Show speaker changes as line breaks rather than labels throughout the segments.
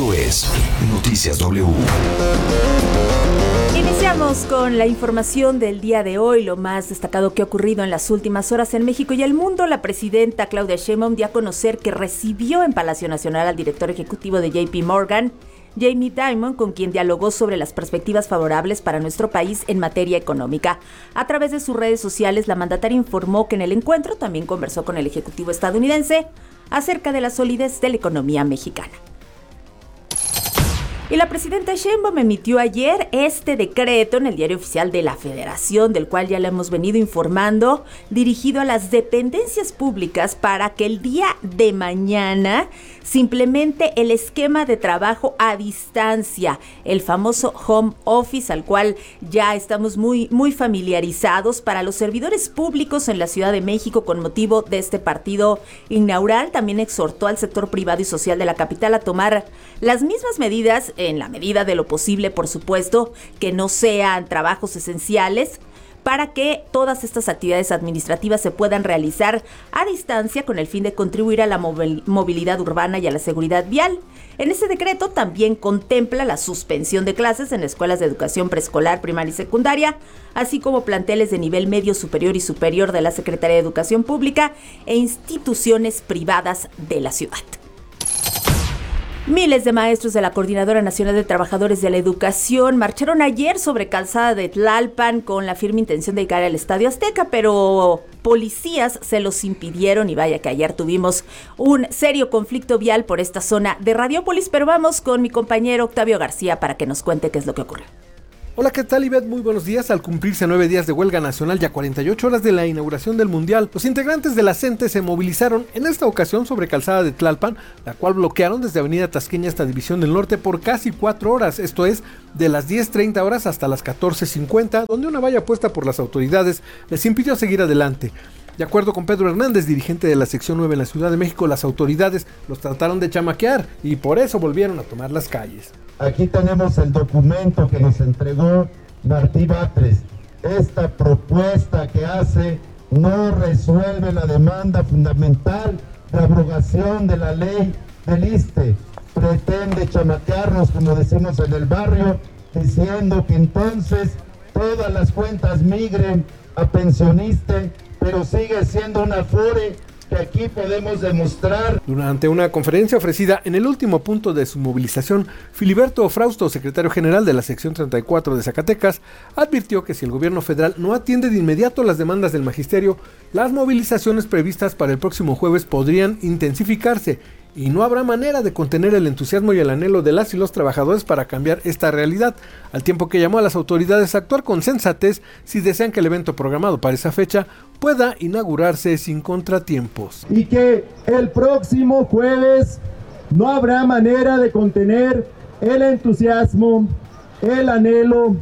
Esto es Noticias W.
Iniciamos con la información del día de hoy, lo más destacado que ha ocurrido en las últimas horas en México y el mundo. La presidenta Claudia Sheinbaum dio a conocer que recibió en Palacio Nacional al director ejecutivo de JP Morgan, Jamie Dimon, con quien dialogó sobre las perspectivas favorables para nuestro país en materia económica. A través de sus redes sociales, la mandataria informó que en el encuentro también conversó con el ejecutivo estadounidense acerca de la solidez de la economía mexicana. Y la presidenta Sheinbaum emitió ayer este decreto en el Diario Oficial de la Federación, del cual ya le hemos venido informando, dirigido a las dependencias públicas para que el día de mañana se implemente el esquema de trabajo a distancia, el famoso home office, al cual ya estamos muy familiarizados para los servidores públicos en la Ciudad de México con motivo de este partido inaugural. También exhortó al sector privado y social de la capital a tomar las mismas medidas, en la medida de lo posible, por supuesto, que no sean trabajos esenciales, para que todas estas actividades administrativas se puedan realizar a distancia con el fin de contribuir a la movilidad urbana y a la seguridad vial. En ese decreto también contempla la suspensión de clases en escuelas de educación preescolar, primaria y secundaria, así como planteles de nivel medio, superior y superior de la Secretaría de Educación Pública e instituciones privadas de la ciudad. Miles de maestros de la Coordinadora Nacional de Trabajadores de la Educación marcharon ayer sobre Calzada de Tlalpan con la firme intención de llegar al Estadio Azteca, pero policías se los impidieron y vaya que ayer tuvimos un serio conflicto vial por esta zona de Radiópolis, pero vamos con mi compañero Octavio García para que nos cuente qué es lo que ocurrió.
Hola, ¿qué tal, Ivette? Muy buenos días. Al cumplirse 9 días de huelga nacional y a 48 horas de la inauguración del Mundial, los integrantes de la CENTE se movilizaron en esta ocasión sobre Calzada de Tlalpan, la cual bloquearon desde Avenida Tasqueña hasta División del Norte por casi 4 horas, esto es, de las 10:30 horas hasta las 14:50, donde una valla puesta por las autoridades les impidió seguir adelante. De acuerdo con Pedro Hernández, dirigente de la sección 9 en la Ciudad de México, las autoridades los trataron de chamaquear y por eso volvieron a tomar las calles.
Aquí tenemos el documento que nos entregó Martí Batres. Esta propuesta que hace no resuelve la demanda fundamental de abrogación de la ley del ISSSTE. Pretende chamaquearnos, como decimos en el barrio, diciendo que entonces todas las cuentas migren a pensionista, pero sigue siendo una FORE que aquí podemos demostrar.
Durante una conferencia ofrecida en el último punto de su movilización, Filiberto Frausto, secretario general de la sección 34 de Zacatecas, advirtió que si el gobierno federal no atiende de inmediato las demandas del magisterio, las movilizaciones previstas para el próximo jueves podrían intensificarse y no habrá manera de contener el entusiasmo y el anhelo de las y los trabajadores para cambiar esta realidad, al tiempo que llamó a las autoridades a actuar con sensatez si desean que el evento programado para esa fecha pueda inaugurarse sin contratiempos.
Y que el próximo jueves no habrá manera de contener el entusiasmo, el anhelo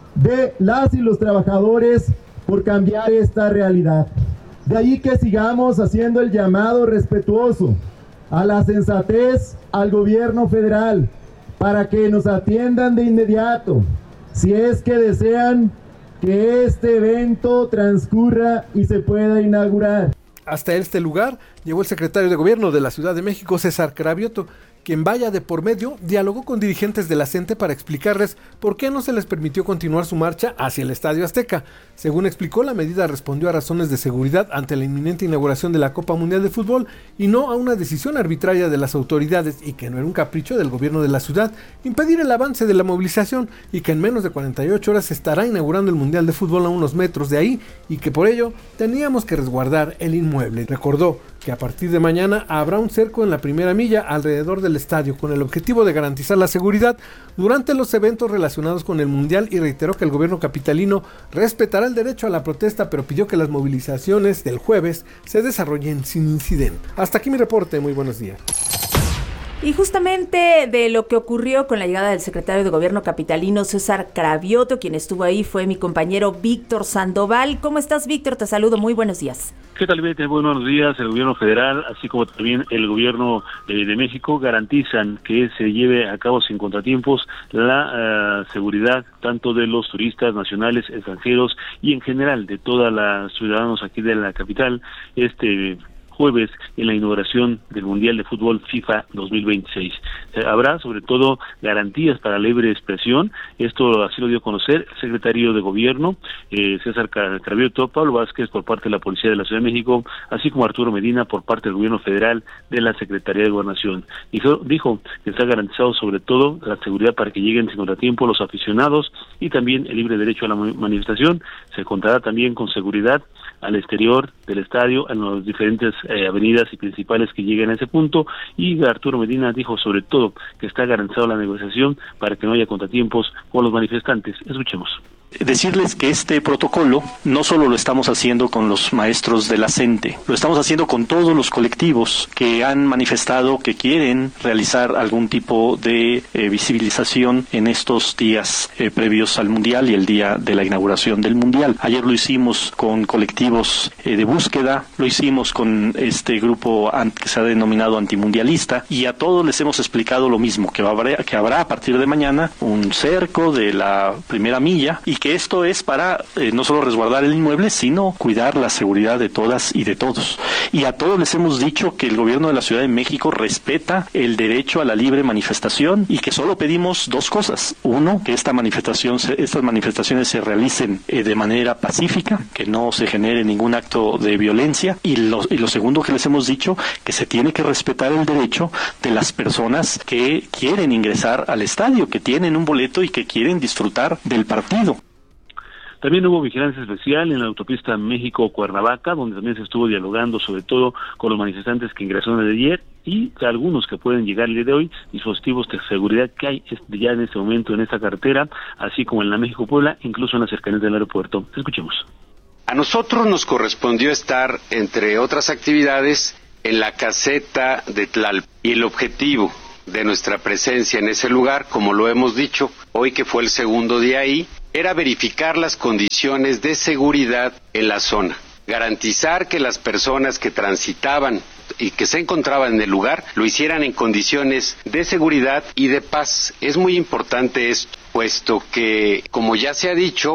de las y los trabajadores por cambiar esta realidad. De ahí que sigamos haciendo el llamado respetuoso a la sensatez al gobierno federal para que nos atiendan de inmediato si es que desean que este evento transcurra y se pueda inaugurar.
Hasta este lugar llegó el secretario de Gobierno de la Ciudad de México, César Cravioto, quien vaya de por medio dialogó con dirigentes de la CENTE para explicarles por qué no se les permitió continuar su marcha hacia el Estadio Azteca. Según explicó, la medida respondió a razones de seguridad ante la inminente inauguración de la Copa Mundial de Fútbol y no a una decisión arbitraria de las autoridades, y que no era un capricho del gobierno de la ciudad impedir el avance de la movilización, y que en menos de 48 horas se estará inaugurando el Mundial de Fútbol a unos metros de ahí y que por ello teníamos que resguardar el inmueble. Recordó que a partir de mañana habrá un cerco en la primera milla alrededor del estadio con el objetivo de garantizar la seguridad durante los eventos relacionados con el Mundial, y reiteró que el gobierno capitalino respetará el derecho a la protesta, pero pidió que las movilizaciones del jueves se desarrollen sin incidente. Hasta aquí mi reporte, muy buenos días.
Y justamente de lo que ocurrió con la llegada del secretario de Gobierno capitalino César Cravioto, quien estuvo ahí fue mi compañero Víctor Sandoval. ¿Cómo estás, Víctor? Te saludo, muy buenos días.
¿Qué tal, Ivette? Buenos días. El gobierno federal, así como también el gobierno de México, garantizan que se lleve a cabo sin contratiempos la seguridad tanto de los turistas nacionales, extranjeros y en general de todos los ciudadanos aquí de la capital. jueves en la inauguración del Mundial de Fútbol FIFA 2026. Habrá sobre todo garantías para la libre expresión, esto así lo dio a conocer el secretario de Gobierno, César Cravioto, Pablo Vázquez por parte de la Policía de la Ciudad de México, así como Arturo Medina por parte del Gobierno Federal de la Secretaría de Gobernación. Dijo que está garantizado sobre todo la seguridad para que lleguen sin contratiempo los aficionados y también el libre derecho a la manifestación. Se contará también con seguridad al exterior del estadio, en las diferentes avenidas y principales que lleguen a ese punto, y Arturo Medina dijo sobre todo que está garantizado la negociación para que no haya contratiempos con los manifestantes. Escuchemos.
Decirles que este protocolo no solo lo estamos haciendo con los maestros de la CENTE, lo estamos haciendo con todos los colectivos que han manifestado que quieren realizar algún tipo de visibilización en estos días previos al Mundial y el día de la inauguración del Mundial. Ayer lo hicimos con colectivos de búsqueda, lo hicimos con este grupo que se ha denominado antimundialista, y a todos les hemos explicado lo mismo, que habrá a partir de mañana un cerco de la primera milla, y que esto es para no solo resguardar el inmueble, sino cuidar la seguridad de todas y de todos. Y a todos les hemos dicho que el gobierno de la Ciudad de México respeta el derecho a la libre manifestación y que solo pedimos dos cosas. Uno, que estas manifestaciones se realicen de manera pacífica, que no se genere ningún acto de violencia, y lo segundo que les hemos dicho, que se tiene que respetar el derecho de las personas que quieren ingresar al estadio, que tienen un boleto y que quieren disfrutar del partido.
También hubo vigilancia especial en la autopista México-Cuernavaca, donde también se estuvo dialogando sobre todo con los manifestantes que ingresaron de ayer y algunos que pueden llegar el día de hoy, dispositivos de seguridad que hay ya en este momento en esta carretera, así como en la México-Puebla, incluso en las cercanías del aeropuerto. Escuchemos.
A nosotros nos correspondió estar, entre otras actividades, en la caseta de Tlalpan, y el objetivo de nuestra presencia en ese lugar, como lo hemos dicho, hoy que fue el segundo día ahí, era verificar las condiciones de seguridad en la zona, garantizar que las personas que transitaban y que se encontraban en el lugar lo hicieran en condiciones de seguridad y de paz. Es muy importante esto, puesto que, como ya se ha dicho,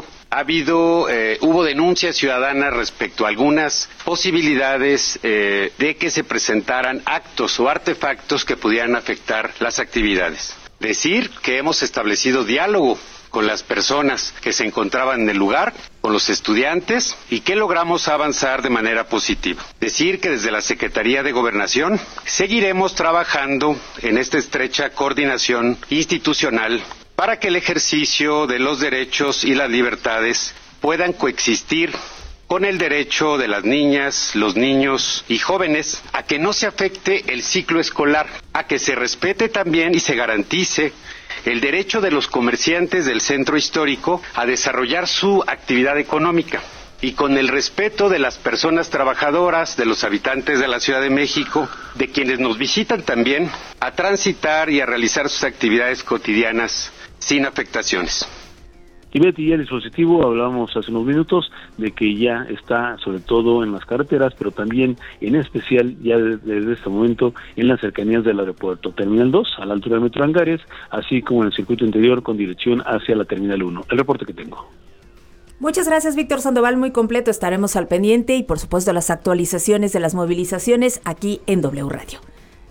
hubo denuncias ciudadanas respecto a algunas posibilidades de que se presentaran actos o artefactos que pudieran afectar las actividades. Decir que hemos establecido diálogo con las personas que se encontraban en el lugar, con los estudiantes, y que logramos avanzar de manera positiva. Decir que desde la Secretaría de Gobernación seguiremos trabajando en esta estrecha coordinación institucional para que el ejercicio de los derechos y las libertades puedan coexistir con el derecho de las niñas, los niños y jóvenes a que no se afecte el ciclo escolar, a que se respete también y se garantice el derecho de los comerciantes del centro histórico a desarrollar su actividad económica, y con el respeto de las personas trabajadoras, de los habitantes de la Ciudad de México, de quienes nos visitan también, a transitar y a realizar sus actividades cotidianas sin afectaciones.
Y Betty, ya el dispositivo, hablábamos hace unos minutos de que ya está sobre todo en las carreteras, pero también en especial ya desde este momento en las cercanías del aeropuerto. Terminal 2, a la altura del Metro Angares, así como en el circuito interior con dirección hacia la Terminal 1. El reporte que tengo.
Muchas gracias, Víctor Sandoval, muy completo. Estaremos al pendiente y, por supuesto, las actualizaciones de las movilizaciones aquí en W Radio.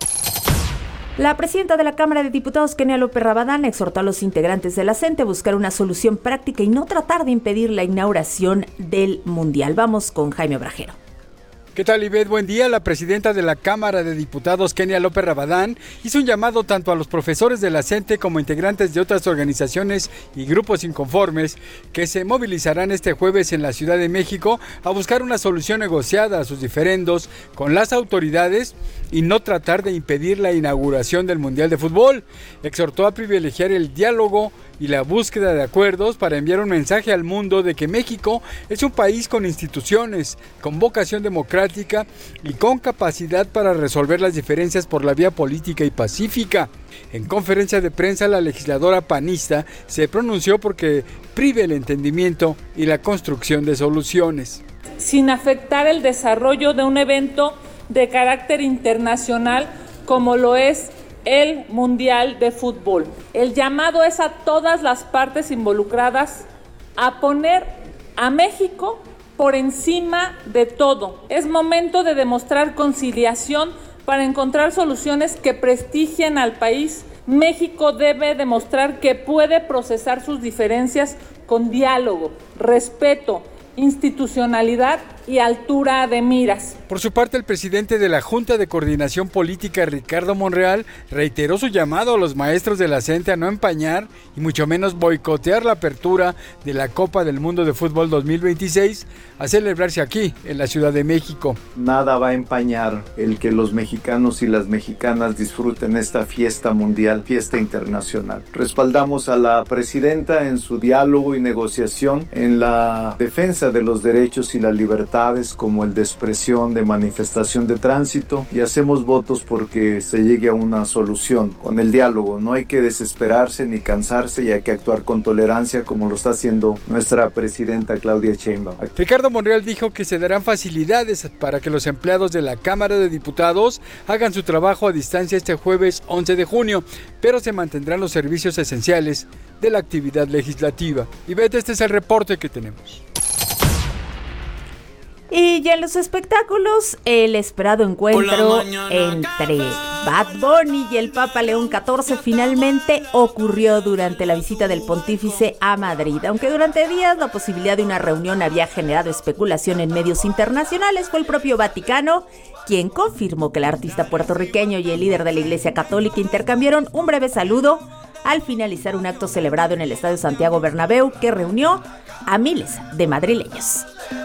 La presidenta de la Cámara de Diputados, Kenia López Rabadán, exhortó a los integrantes de la CENTE a buscar una solución práctica y no tratar de impedir la inauguración del Mundial. Vamos con Jaime Obrajero.
¿Qué tal, Ivette? Buen día. La presidenta de la Cámara de Diputados, Kenia López Rabadán, hizo un llamado tanto a los profesores de la CENTE como integrantes de otras organizaciones y grupos inconformes que se movilizarán este jueves en la Ciudad de México a buscar una solución negociada a sus diferendos con las autoridades y no tratar de impedir la inauguración del Mundial de Fútbol. Exhortó a privilegiar el diálogo y la búsqueda de acuerdos para enviar un mensaje al mundo de que México es un país con instituciones, con vocación democrática y con capacidad para resolver las diferencias por la vía política y pacífica. En conferencia de prensa, la legisladora panista se pronunció porque prive el entendimiento y la construcción de soluciones.
Sin afectar el desarrollo de un evento de carácter internacional como lo es el Mundial de Fútbol. El llamado es a todas las partes involucradas a poner a México por encima de todo. Es momento de demostrar conciliación para encontrar soluciones que prestigien al país. México debe demostrar que puede procesar sus diferencias con diálogo, respeto, institucionalidad y altura de miras.
Por su parte, el presidente de la Junta de Coordinación Política, Ricardo Monreal, reiteró su llamado a los maestros de la CENTE a no empañar y mucho menos boicotear la apertura de la Copa del Mundo de Fútbol 2026 a celebrarse aquí, en la Ciudad de México.
Nada va a empañar el que los mexicanos y las mexicanas disfruten esta fiesta mundial, fiesta internacional. Respaldamos a la presidenta en su diálogo y negociación en la defensa de los derechos y las libertades como el de expresión, de manifestación de tránsito, y hacemos votos porque se llegue a una solución con el diálogo. No hay que desesperarse ni cansarse y hay que actuar con tolerancia como lo está haciendo nuestra presidenta Claudia Sheinbaum.
Ricardo Monreal dijo que se darán facilidades para que los empleados de la Cámara de Diputados hagan su trabajo a distancia este jueves 11 de junio, pero se mantendrán los servicios esenciales de la actividad legislativa. Y vete, este es el reporte que tenemos.
Y ya en los espectáculos, el esperado encuentro entre Bad Bunny y el Papa León XIV finalmente ocurrió durante la visita del pontífice a Madrid. Aunque durante días la posibilidad de una reunión había generado especulación en medios internacionales, fue el propio Vaticano quien confirmó que el artista puertorriqueño y el líder de la Iglesia Católica intercambiaron un breve saludo al finalizar un acto celebrado en el Estadio Santiago Bernabéu que reunió a miles de madrileños.